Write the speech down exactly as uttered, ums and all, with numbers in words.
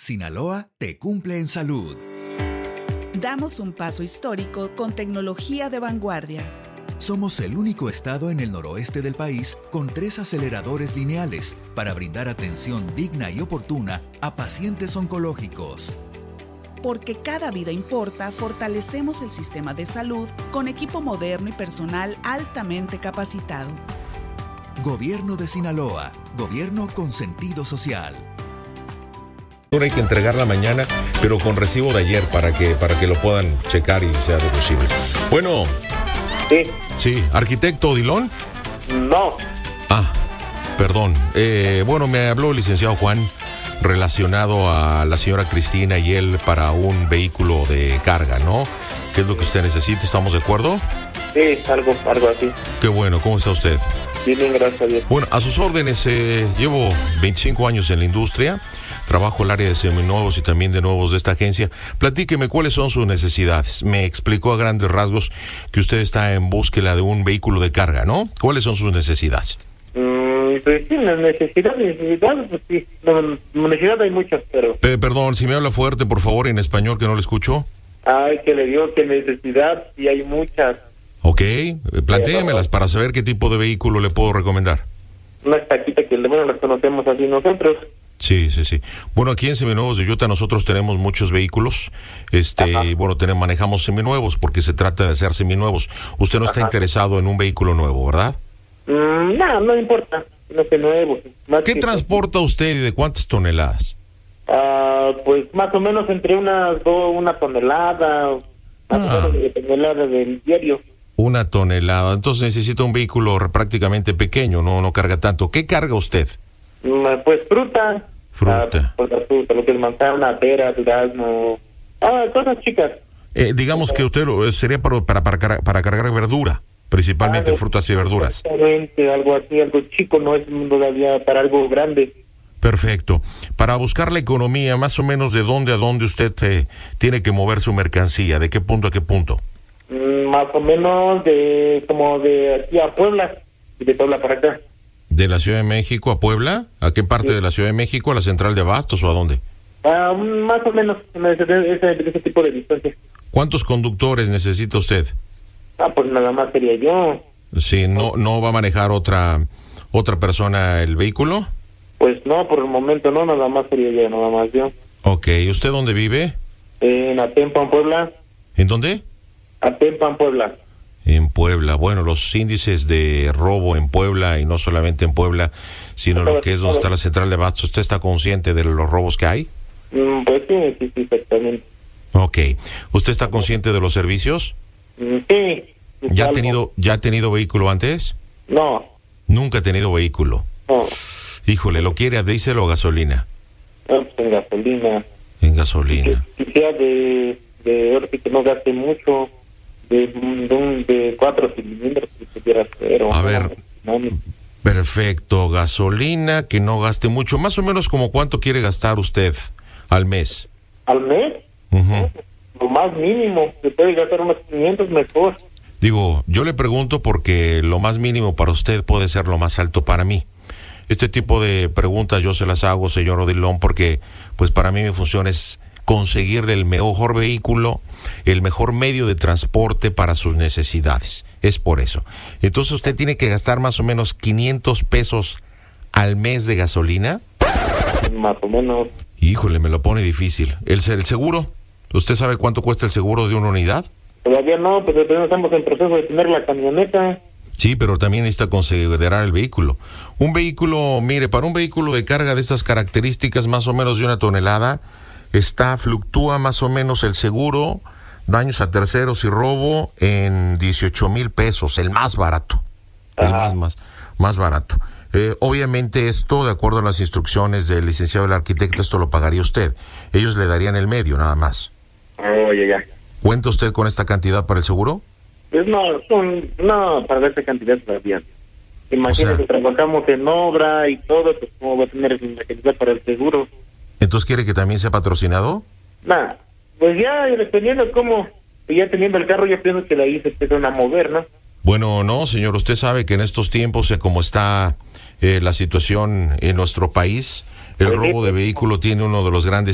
Sinaloa te cumple en salud. Damos un paso histórico con tecnología de vanguardia. Somos el único estado en el noroeste del país con tres aceleradores lineales para brindar atención digna y oportuna a pacientes oncológicos. Porque cada vida importa, fortalecemos el sistema de salud con equipo moderno y personal altamente capacitado. Gobierno de Sinaloa, gobierno con sentido social. Hay que entregarla mañana, pero con recibo de ayer para que, para que lo puedan checar y sea deducible. Bueno. Sí. Sí, ¿arquitecto Odilon? No. Ah, perdón. Eh, bueno, me habló el licenciado Juan relacionado a la señora Cristina y él para un vehículo de carga, ¿no? ¿Qué es lo que usted necesita? ¿Estamos de acuerdo? Sí, algo, algo así. Qué bueno, ¿cómo está usted? Bien, bien, gracias a Dios. Bueno, a sus órdenes, eh, llevo veinticinco años en la industria, trabajo el área de seminuevos y también de nuevos de esta agencia. Platíqueme cuáles son sus necesidades. Me explicó a grandes rasgos que usted está en búsqueda de un vehículo de carga, ¿no? ¿Cuáles son sus necesidades? Mm, pues sí, las necesidades, necesidades, pues sí. No, necesidad hay muchas, pero... Pe- perdón, si me habla fuerte, por favor, en español, que no le escucho. Ay, que le digo que necesidad sí hay muchas. Ok, plantéemelas para saber qué tipo de vehículo le puedo recomendar. Una estaquita que, bueno, las conocemos así nosotros. Sí, sí, sí. Bueno, aquí en Seminuevos de Utah nosotros tenemos muchos vehículos. Este, Ajá. bueno, tenemos, manejamos seminuevos porque se trata de hacer seminuevos. Usted no está Ajá. interesado en un vehículo nuevo, ¿verdad? Mm, no, no importa. No es nuevo. Más ¿Qué que transporta usted y de cuántas toneladas? Ah, uh, pues más o menos entre unas dos, una tonelada, más ah. o menos de tonelada del diario. Una tonelada. Entonces necesita un vehículo prácticamente pequeño, no, no carga tanto. ¿Qué carga usted? Pues fruta. Fruta. Ah, pues, fruta, lo que es manzana, pera, durazno. Ah, cosas chicas. Eh, digamos que usted sería para, para, para, para cargar verdura, principalmente ah, frutas y verduras. Exactamente, algo así, algo chico, no es todavía para algo grande. Perfecto. Para buscar la economía, más o menos de dónde a dónde usted eh, tiene que mover su mercancía, de qué punto a qué punto. Mm, más o menos de como de aquí a Puebla y de Puebla para acá. ¿De la Ciudad de México a Puebla? ¿A qué parte sí. de la Ciudad de México? ¿A la central de Abastos o a dónde? Ah, más o menos ese, ese, ese tipo de distancia. ¿Cuántos conductores necesita usted? Ah, pues nada más sería yo. Sí, ¿no no va a manejar otra otra persona el vehículo? Pues no, por el momento no, nada más sería yo, nada más yo. Ok, ¿usted dónde vive? En Atempan, Puebla. ¿En dónde? Atempan, Puebla. En Puebla. Bueno, los índices de robo en Puebla, y no solamente en Puebla, sino lo que es donde está la central de Abastos, ¿usted está consciente de los robos que hay? Mm, pues sí, sí, sí, exactamente. Ok. ¿Usted está consciente de los servicios? Mm, sí. ¿Ya ha tenido, ya ha tenido vehículo antes? No. Nunca ha tenido vehículo. No. Híjole, ¿lo quiere a diésel o gasolina? No, pues en gasolina. En gasolina. Que, que sea de, de, ahora sí que no gaste mucho. De, de, de cuatro cilindros si pudiera ser. A ver, no, no. Perfecto, gasolina, que no gaste mucho. Más o menos, ¿como cuánto quiere gastar usted al mes? ¿Al mes? Uh-huh. Lo más mínimo, se puede gastar unos quinientos mejor. Digo, yo le pregunto porque lo más mínimo para usted puede ser lo más alto para mí. Este tipo de preguntas yo se las hago, señor Odilon, porque pues para mí mi función es conseguirle el mejor vehículo, el mejor medio de transporte para sus necesidades. Es por eso. Entonces usted tiene que gastar más o menos quinientos pesos al mes de gasolina. Más o menos. Híjole, me lo pone difícil. ¿El, el seguro? ¿Usted sabe cuánto cuesta el seguro de una unidad? Todavía no, pero estamos en proceso de tener la camioneta. Sí, pero también necesita considerar el vehículo. Un vehículo, mire, para un vehículo de carga de estas características, más o menos de una tonelada, está, fluctúa más o menos el seguro, daños a terceros y robo en dieciocho mil pesos, el más barato, Ajá. el más, más, más barato. Eh, obviamente esto, de acuerdo a las instrucciones del licenciado del arquitecto, esto lo pagaría usted. Ellos le darían el medio, nada más. Oh, ya, ya. ¿Cuenta usted con esta cantidad para el seguro? Pues no, son, no, para esta cantidad todavía. Imagínese, o sea, que trabajamos en obra y todo, pues cómo va a tener la cantidad para el seguro. ¿Entonces quiere que también sea patrocinado? Nah, pues ya, dependiendo cómo, ya teniendo el carro, yo pienso que de ahí se empiezan a mover, ¿no? Bueno, no, señor, usted sabe que en estos tiempos, eh, como está eh, la situación en nuestro país, el robo de vehículo tiene uno de los grandes